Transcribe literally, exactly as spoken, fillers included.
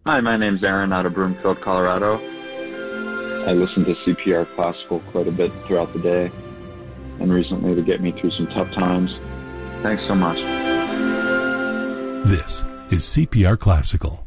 Hi, my name's Aaron out of Broomfield, Colorado. I listen to C P R Classical quite a bit throughout the day and recently to get me through some tough times. Thanks so much. This is C P R Classical.